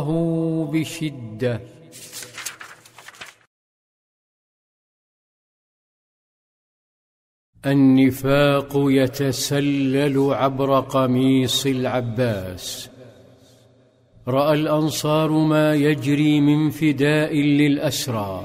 بشدة. النفاق يتسلل عبر قميص العباس. رأى الأنصار ما يجري من فداء للأسرى،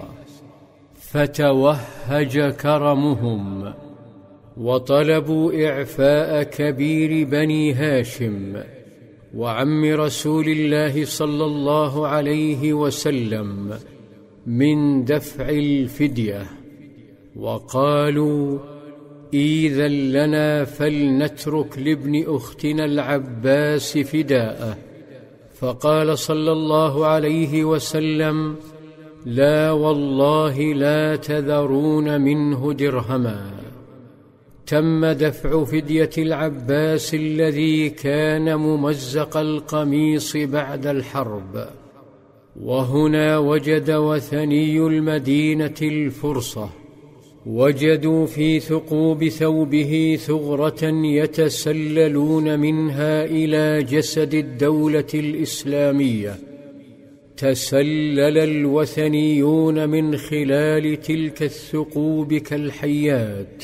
فتوهج كرمهم، وطلبوا إعفاء كبير بني هاشم وعم رسول الله صلى الله عليه وسلم من دفع الفدية، وقالوا: إذا لنا فلنترك لابن أختنا العباس فداءه. فقال صلى الله عليه وسلم: لا والله لا تذرون منه درهما. تم دفع فدية العباس الذي كان ممزق القميص بعد الحرب. وهنا وجد وثني المدينة الفرصة، وجدوا في ثقوب ثوبه ثغرة يتسللون منها إلى جسد الدولة الإسلامية. تسلل الوثنيون من خلال تلك الثقوب كالحيات،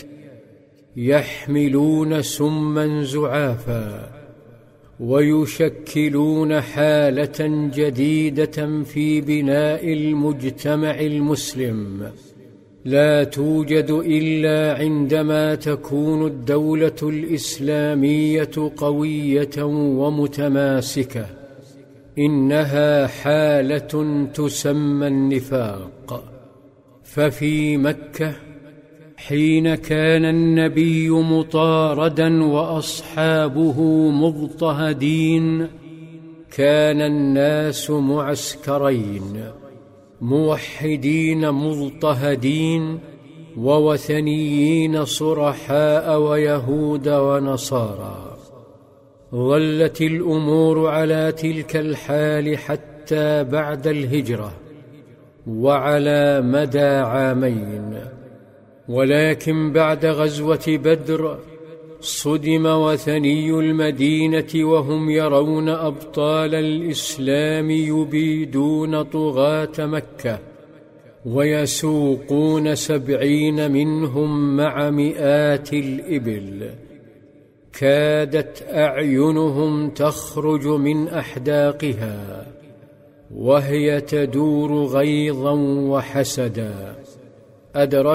يحملون سما زعافا، ويشكلون حالة جديدة في بناء المجتمع المسلم لا توجد إلا عندما تكون الدولة الإسلامية قوية ومتماسكة. إنها حالة تسمى النفاق. ففي مكة حين كان النبي مطاردا وأصحابه مضطهدين، كان الناس معسكرين: موحدين مضطهدين، ووثنيين صرحاء، ويهود ونصارى. ظلت الأمور على تلك الحال حتى بعد الهجرة، وعلى مدى عامين. ولكن بعد غزوة بدر صدم وثني المدينة وهم يرون أبطال الإسلام يبيدون طغاة مكة، ويسوقون 70 منهم مع مئات الإبل. كادت أعينهم تخرج من أحداقها، وهي تدور غيظا وحسدا.